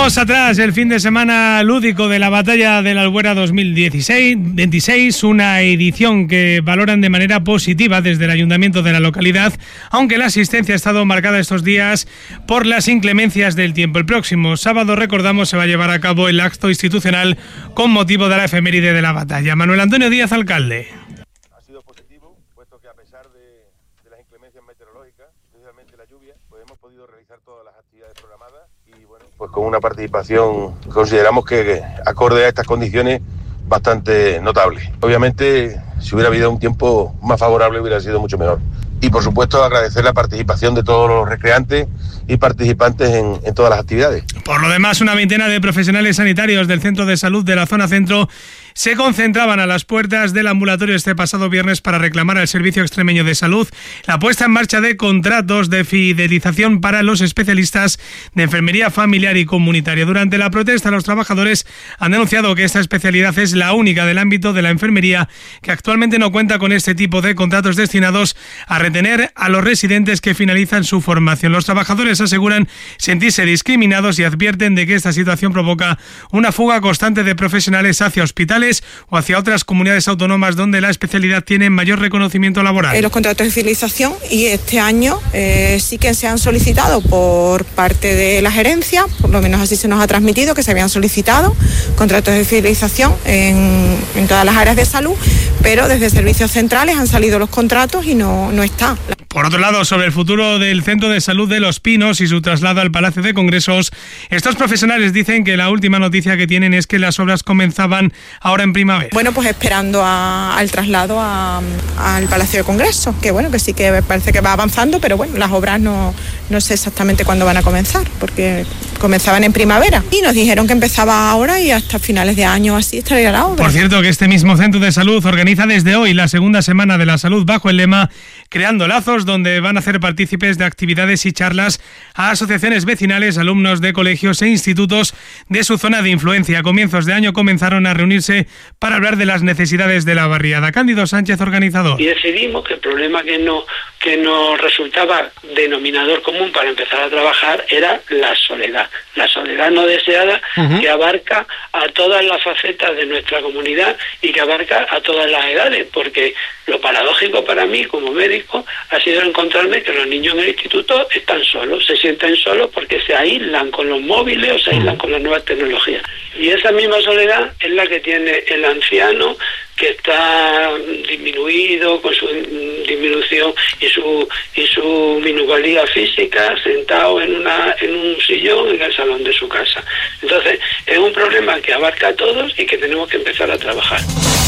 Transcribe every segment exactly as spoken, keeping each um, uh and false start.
Dejamos atrás el fin de semana lúdico de la Batalla de la Albuera dos mil veintiséis, una edición que valoran de manera positiva desde el ayuntamiento de la localidad, aunque la asistencia ha estado marcada estos días por las inclemencias del tiempo. El próximo sábado, recordamos, se va a llevar a cabo el acto institucional con motivo de la efeméride de la batalla. Manuel Antonio Díaz, alcalde. Ha sido positivo, puesto que a pesar de, de las inclemencias meteorológicas, especialmente la lluvia, pues hemos podido realizar todas las actividades programadas y bueno, pues con una participación consideramos que, que acorde a estas condiciones bastante notable. Obviamente, si hubiera habido un tiempo más favorable hubiera sido mucho mejor. Y por supuesto agradecer la participación de todos los recreantes y participantes en, en todas las actividades. Por lo demás, una veintena de profesionales sanitarios del centro de salud de la zona centro se concentraban a las puertas del ambulatorio este pasado viernes para reclamar al Servicio Extremeño de Salud la puesta en marcha de contratos de fidelización para los especialistas de enfermería familiar y comunitaria. Durante la protesta, los trabajadores han denunciado que esta especialidad es la única del ámbito de la enfermería que actualmente no cuenta con este tipo de contratos destinados a retener a los residentes que finalizan su formación. Los trabajadores aseguran sentirse discriminados y advierten de que esta situación provoca una fuga constante de profesionales hacia hospitales o hacia otras comunidades autónomas donde la especialidad tiene mayor reconocimiento laboral. Eh, los contratos de fidelización y este año eh, sí que se han solicitado por parte de la gerencia, por lo menos así se nos ha transmitido que se habían solicitado contratos de fidelización en, en todas las áreas de salud, pero desde servicios centrales han salido los contratos y no, no está. Por otro lado, sobre el futuro del Centro de Salud de Los Pinos y su traslado al Palacio de Congresos, estos profesionales dicen que la última noticia que tienen es que las obras comenzaban ahora en primavera. Bueno, pues esperando a, al traslado a, al Palacio de Congresos, que bueno, que sí que parece que va avanzando, pero bueno, las obras no, no sé exactamente cuándo van a comenzar, porque comenzaban en primavera y nos dijeron que empezaba ahora y hasta finales de año así estaría la obra. Por cierto, que este mismo Centro de Salud organiza desde hoy la segunda semana de la salud bajo el lema Creando Lazos, donde van a hacer partícipes de actividades y charlas a asociaciones vecinales, alumnos de colegios e institutos de su zona de influencia. A comienzos de año comenzaron a reunirse para hablar de las necesidades de la barriada. Cándido Sánchez, organizador. Y decidimos que el problema que no que nos resultaba denominador común para empezar a trabajar era la soledad, la soledad no deseada, uh-huh. que abarca a todas las facetas de nuestra comunidad y que abarca a todas las edades, porque lo paradójico para mí como médico ha sido encontrarme que los niños en el instituto están solos, se sienten solos porque se aíslan con los móviles o se aíslan con las nuevas tecnologías. Y esa misma soledad es la que tiene el anciano, que está disminuido con su disminución y su y su minusvalía física, sentado en una en un sillón en el salón de su casa. Entonces, es un problema que abarca a todos y que tenemos que empezar a trabajar.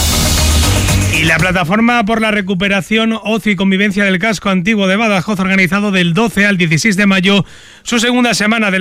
Y la Plataforma por la Recuperación, Ocio y Convivencia del Casco Antiguo de Badajoz ha organizado del doce al dieciséis de mayo su segunda semana de